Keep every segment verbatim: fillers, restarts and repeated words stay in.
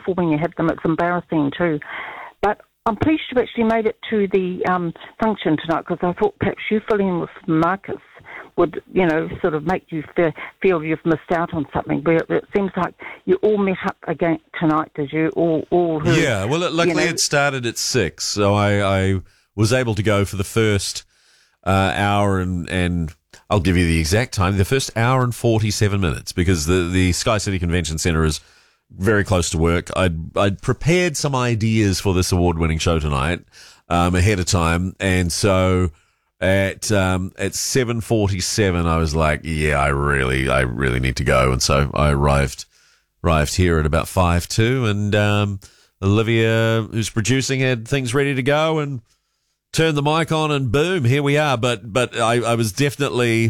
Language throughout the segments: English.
awful when you have them. It's embarrassing too. But I'm pleased you actually made it to the um, function tonight, because I thought perhaps you filling in with Marcus would, you know, sort of make you feel, feel you've missed out on something. But it seems like you all met up again tonight, did you? All, all who, yeah, well, luckily you know, it started at six, so I, I was able to go for the first uh, hour and, and I'll give you the exact time, the first hour and forty-seven minutes, because the, the Sky City Convention Centre is very close to work. I'd, I'd prepared some ideas for this award-winning show tonight um, ahead of time, and so at um, at seven forty-seven, I was like, yeah, I really, I really need to go, and so I arrived arrived here at about five two, and um, Olivia, who's producing, had things ready to go, and turned the mic on, and boom, here we are. But but I, I was definitely.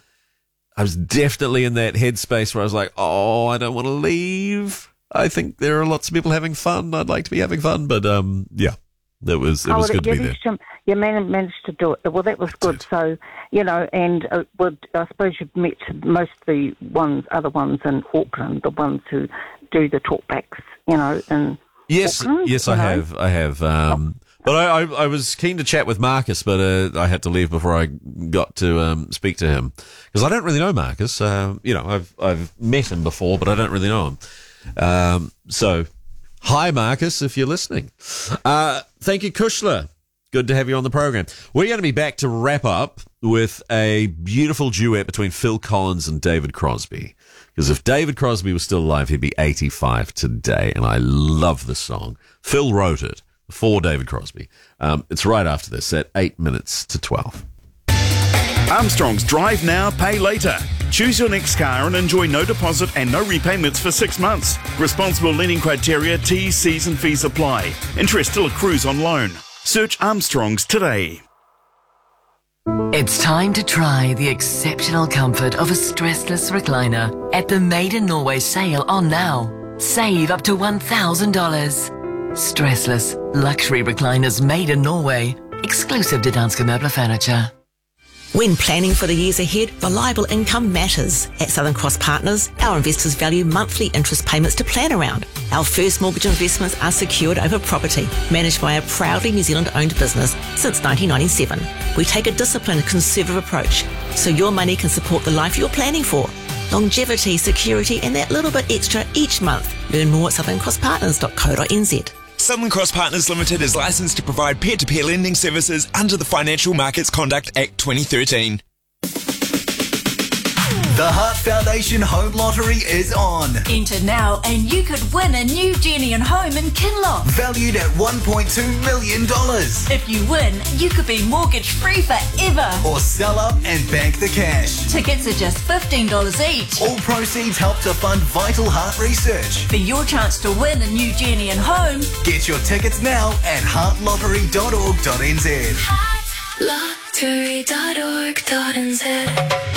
I was definitely in that headspace where I was like, oh, I don't want to leave. I think there are lots of people having fun. I'd like to be having fun. But, um, yeah, it was it was oh, good to be there. To, you managed to do it. Well, that was good. So, you know, and uh, would, I suppose you've met most of the ones, other ones in Auckland, the ones who do the talkbacks, you know, in Yes, Auckland, yes, I know? have. I have. Um, but I, I, I was keen to chat with Marcus, but uh, I had to leave before I got to um, speak to him, because I don't really know Marcus. Uh, you know, I've I've met him before, but I don't really know him. Um, so, hi, Marcus, if you're listening. Uh, thank you, Kushla. Good to have you on the program. We're going to be back to wrap up with a beautiful duet between Phil Collins and David Crosby. Because if David Crosby was still alive, he'd be eighty-five today, and I love this song. Phil wrote it for David Crosby. Um, it's right after this at eight minutes to twelve. Armstrong's Drive Now, Pay Later. Choose your next car and enjoy no deposit and no repayments for six months. Responsible lending criteria, T's, C's and fees apply. Interest still accrues on loan. Search Armstrong's today. It's time to try the exceptional comfort of a stressless recliner at the Made in Norway sale on now. Save up to one thousand dollars. Stressless luxury recliners made in Norway. Exclusive to Danske Møbler Furniture. When planning for the years ahead, reliable income matters. At Southern Cross Partners, our investors value monthly interest payments to plan around. Our first mortgage investments are secured over property, managed by a proudly New Zealand-owned business since nineteen ninety-seven. We take a disciplined, conservative approach, so your money can support the life you're planning for. Longevity, security, and that little bit extra each month. Learn more at southern cross partners dot co dot n z. Southern Cross Partners Limited is licensed to provide peer-to-peer lending services under the Financial Markets Conduct Act twenty thirteen. The Heart Foundation Home Lottery is on. Enter now and you could win a new Genian home in Kinloch. Valued at one point two million dollars. If you win, you could be mortgage-free forever. Or sell up and bank the cash. Tickets are just fifteen dollars each. All proceeds help to fund vital heart research. For your chance to win a new Genian home, get your tickets now at heart lottery dot org dot n z. heart lottery dot org dot n z.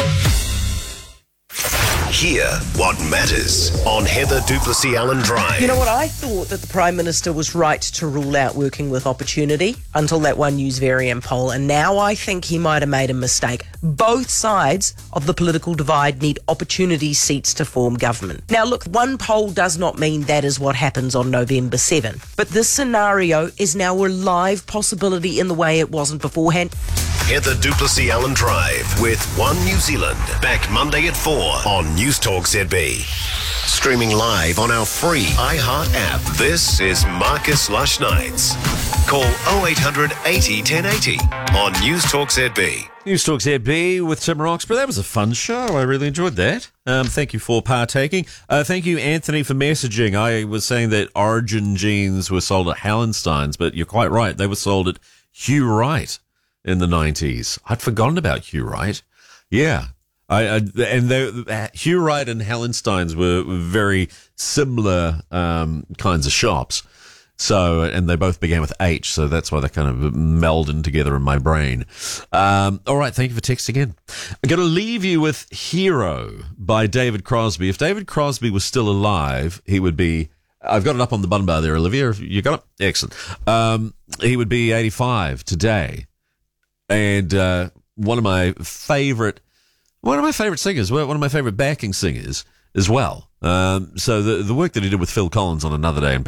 Hear what matters on Heather Duplessis Allen Drive. You know what? I thought that the Prime Minister was right to rule out working with opportunity until that One News Varian poll, and now I think he might have made a mistake. Both sides of the political divide need opportunity seats to form government. Now, look, one poll does not mean that is what happens on November seventh, but this scenario is now a live possibility in the way it wasn't beforehand. Heather Duplessis Allen Drive with One New Zealand. Back Monday at four on News Talk Z B. Streaming live on our free iHeart app. This is Marcus Lush Nights. Call oh eight hundred eighty ten eighty on News Talk Z B. News Talk Z B with Tim Roxburgh. That was a fun show. I really enjoyed that. Um, thank you for partaking. Uh, thank you, Anthony, for messaging. I was saying that Origin jeans were sold at Hallensteins, but you're quite right. They were sold at Hugh Wright in the nineties. I'd forgotten about Hugh Wright. Yeah. I, I and they, Hugh Wright and Hallensteins were very similar um, kinds of shops. So, and they both began with H, so that's why they kind of melded together in my brain. Um, all right, thank you for texting in. I'm going to leave you with Hero by David Crosby. If David Crosby was still alive, he would be, I've got it up on the button bar there, Olivia. You got it? Excellent. Um, he would be eighty-five today. And uh, one of my favorite, one of my favorite singers, one of my favorite backing singers as well. Um, so the the work that he did with Phil Collins on Another Day in